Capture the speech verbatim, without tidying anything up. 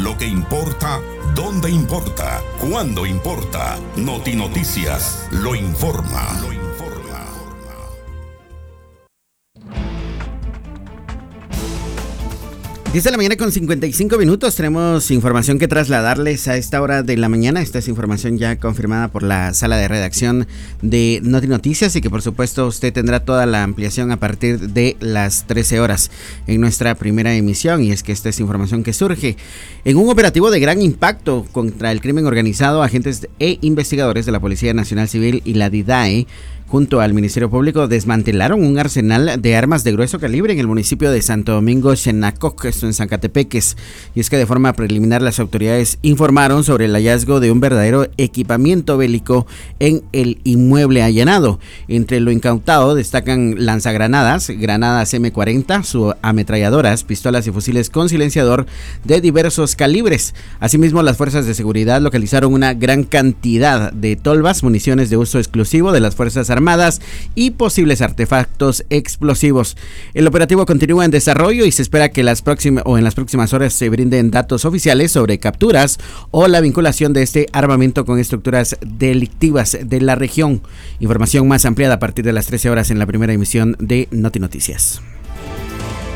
Lo que importa, dónde importa, cuándo importa. Noti Noticias lo informa. Lo informa. diez de la mañana con cincuenta y cinco minutos. Tenemos información que trasladarles a esta hora de la mañana. Esta es información ya confirmada por la sala de redacción de Noti Noticias y que por supuesto usted tendrá toda la ampliación a partir de las trece horas en nuestra primera emisión. Y es que esta es información que surge en un operativo de gran impacto contra el crimen organizado. Agentes e investigadores de la Policía Nacional Civil y la DIDAE junto al Ministerio Público desmantelaron un arsenal de armas de grueso calibre en el municipio de Santo Domingo, Xenacoc, esto en Zacatepéquez. Y es que de forma preliminar las autoridades informaron sobre el hallazgo de un verdadero equipamiento bélico en el inmueble allanado. Entre lo incautado destacan lanzagranadas, granadas eme cuarenta, subametralladoras, pistolas y fusiles con silenciador de diversos calibres. Asimismo, las fuerzas de seguridad localizaron una gran cantidad de tolvas, municiones de uso exclusivo de las Fuerzas Armadas armadas y posibles artefactos explosivos. El operativo continúa en desarrollo y se espera que las próximas o en las próximas horas se brinden datos oficiales sobre capturas o la vinculación de este armamento con estructuras delictivas de la región. Información más ampliada a partir de las trece horas en la primera emisión de Noti Noticias.